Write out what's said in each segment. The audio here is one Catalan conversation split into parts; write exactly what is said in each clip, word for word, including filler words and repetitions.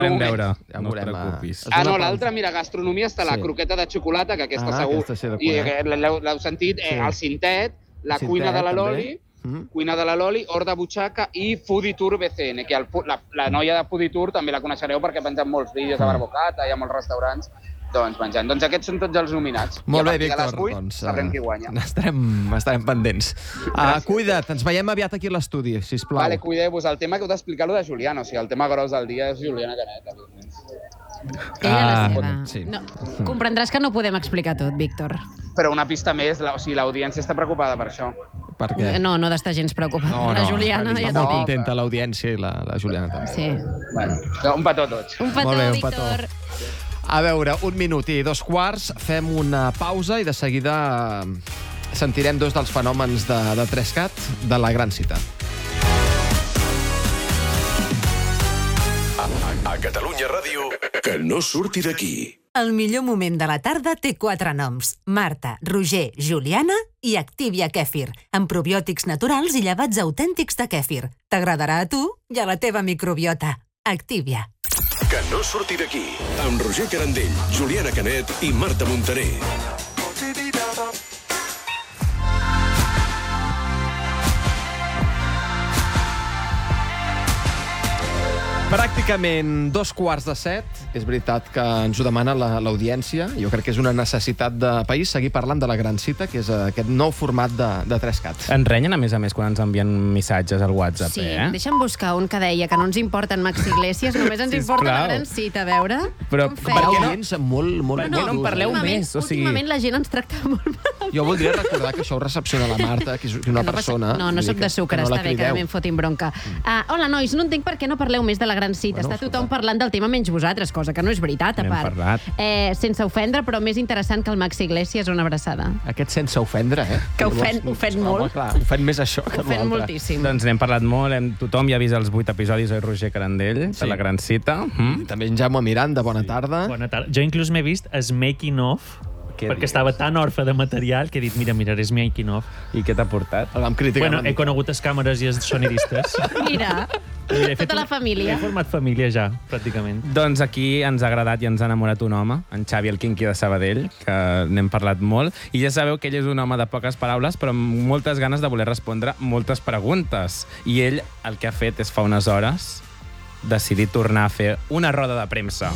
Vam veure, Ja no et veurem, preocupis. eh, Ah, no, l'altra, mira, gastronomia està la Sí. croqueta de xocolata, que aquesta Ah, segur... aquesta sí, de I conec. eh, l'heu l'heu sentit, eh, Sí. el cintet, la El cuina cintet, de la també. Loli, Mhm. cuina de la Loli, Hort de Butxaca i Foodie Tour B C N, que el, fu- la, la noia de Foodie Tour també la coneixereu perquè pengen molts vídeos Mm. de Barbocata, hi ha molts restaurants, doncs menjant. Doncs aquests són tots els nominats. Molt I a bé, partir de les Víctor. vuit Doncs, sabrem eh, qui guanya. Estarem, estarem pendents. Uh, cuida't, ens veiem aviat aquí a l'estudi, sisplau. Vale, cuideu-vos. El tema que heu d'explicar, lo de Juliana. O sigui, el tema gros del dia és Juliana Canet, evidentment. Ella la Ah, seva. sí. No, comprendràs que no podem explicar tot, Víctor. Però una pista més, la, o sigui, l'audiència està preocupada per això. Per què? No, no d'estar gens preocupada. La Juliana està ja molt t'ho dic. contenta l'audiència i la, la Juliana també. Sí. Bueno, un petó a tots. Un petó, Molt bé, un Víctor. petó. A veure, un minut i dos quarts, fem una pausa i de seguida eh, sentirem dos dels fenòmens de, de Trescat de la gran cita. A Catalunya Ràdio, que no surti d'aquí. El millor moment de la tarda té quatre noms. Marta, Roger, Juliana i Activia Kèfir, amb probiòtics naturals i llevats autèntics de kèfir. T'agradarà a tu i a la teva microbiota. Activia. Que no surti d'aquí. Amb Roger Carandell, Juliana Canet i Marta Montaner. Pràcticament dos quarts de set. És veritat que ens ho demana la- l'audiència. Jo crec que és una necessitat de país seguir parlant de la gran cita, que és aquest nou format de, de Trescat. Ens renyen, a més a més, quan ens envien missatges al WhatsApp, Sí, eh? deixa'm buscar un que deia que no ens importa en Maxi Iglesias, només ens Sisplau. importa la gran cita, a veure. Però com per feu? què no? Audients molt, molt, Per què no en molt parleu durs, eh? Últimament- més? O sigui- Últimament la gent ens tracta molt malament. Jo voldria recordar que això ho recepciona la Marta, que és una Que no passa- persona... No, no vull sóc dir de que- sucre, que no la està bé, que crideu. no me'n fotin bronca. Uh, hola, nois, no entenc per què no parleu més de la gran cita. Bueno, Està tothom escolta. parlant del tema menys vosaltres, cosa que no és veritat, a N'hem part. parlat. Eh, sense ofendre, però més interessant que el Maxi Iglesias, una abraçada. Aquest sense ofendre, eh? Que ofèn- Llavors, ofèn home, molt. Clar, ofèn més això que Ofèn l'altre. moltíssim. Doncs n'hem parlat molt, hem, tothom ja ha vist els vuit episodis, oi, Roger Carandell, Sí. de la gran cita. Mm? També en Jaume Miranda, bona tarda. Bona tarda. Jo inclús m'he vist es making of, Què perquè dius? estava tan orfe de material que he dit, mira, mira, és making of. I què t'ha portat? El vam criticar Bueno, una he mica. conegut les càmeres i els soneristes. Mira, Mira, he fet tota la un- família. He format família ja, pràcticament. Doncs aquí ens ha agradat i ens ha enamorat un home, en Xavi el Quinqui de Sabadell, que n'hem parlat molt, i ja sabeu que ell és un home de poques paraules, però amb moltes ganes de voler respondre moltes preguntes. I ell el que ha fet és fa unes hores decidir tornar a fer una roda de premsa.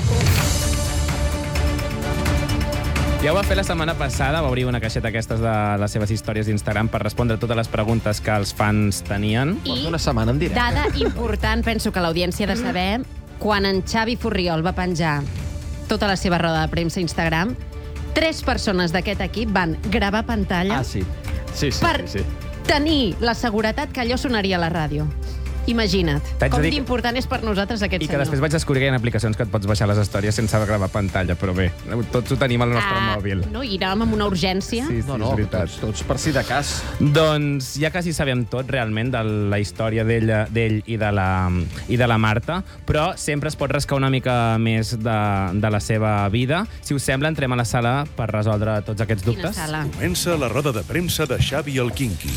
Ja ho va fer la setmana passada, va obrir una caixeta aquestes de les seves històries d'Instagram per respondre totes les preguntes que els fans tenien. Porta una setmana en directe. Dada important, penso que l'audiència ha de saber, quan en Xavi Furriol va penjar tota la seva roda de premsa a Instagram, tres persones d'aquest equip van gravar pantalla Ah, sí. Sí, sí, per sí, sí. tenir la seguretat que allò sonaria a la ràdio. Imagina't T'haig de com dir que- d'important és per nosaltres aquest I que senyor. després vaig descobrir que hi ha aplicacions que et pots baixar les històries sense gravar pantalla, però bé, tots ho tenim al nostre Ah, mòbil. No, i anàvem amb una urgència. Sí, sí, No, no, és veritat. tots, tots per si de cas. Doncs ja quasi sabem tot, realment, de la història d'ell d'ell i, de la, i de la Marta, però sempre es pot rascar una mica més de, de la seva vida. Si us sembla, entrem a la sala per resoldre tots aquests Quina dubtes. sala. Comença la roda de premsa de Xavi el Quinqui.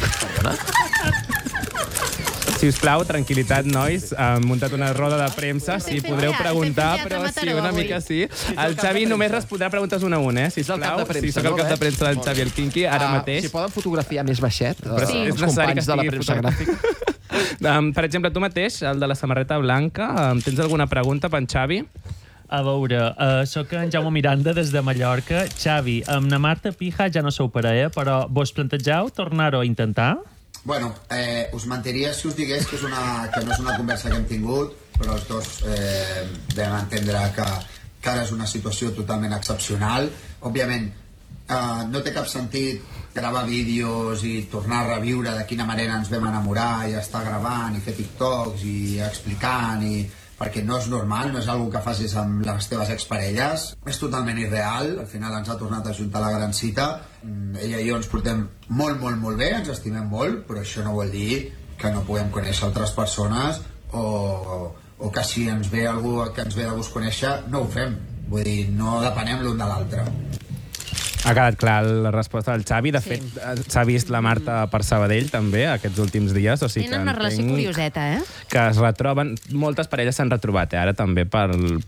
Si us plau, tranquil·litat, nois. Hem muntat una roda de premsa. Sí, Estem podreu fent teatre, preguntar, estem fent però teatre sí, Mataró una avui. mica sí. el El cap de Xavi premsa. només respondrà preguntes una a una, eh? És el cap Sisplau. de premsa, Sí, sóc no el cap de veig? premsa del Molt Xavi bé. el Quinqui, ara Ah, mateix. Si poden fotografiar més baixet, Però eh, sí, és els necessari companys que de la estigui premsa fotografiat. gràfica. Um, per exemple, tu mateix, el de la samarreta blanca, um, tens alguna pregunta per en Xavi? A veure, uh, sóc en Jaume Miranda des de Mallorca. Xavi, amb la Marta Pija ja no sou parella, però vos plantegeu tornar-ho a intentar? Bueno, eh, us mentiria si us digués que, és una, que no és una conversa que hem tingut, però els dos eh, vam entendre que, que ara és una situació totalment excepcional. Òbviament, eh, no té cap sentit gravar vídeos i tornar a reviure de quina manera ens vam enamorar i estar gravant i fer TikToks i explicant i... perquè no és normal, no és una que facis amb les teves exparelles, és totalment irreal. Al final ens ha tornat a ajuntar la gran cita. Mm, ella i jo ens portem molt, molt, molt bé, ens estimem molt, però això no vol dir que no puguem conèixer altres persones o, o, o que si ens ve algú que ens ve de gust conèixer, no ho fem. Vull dir, no depenem l'un de l'altre. Ha quedat clar la resposta del Xavi. De Sí. fet, s'ha vist la Marta per Sabadell, també, aquests últims dies. O sigui Tenen que una relació entenc curioseta, eh? que es retroben... Moltes parelles s'han retrobat, eh, ara també, per,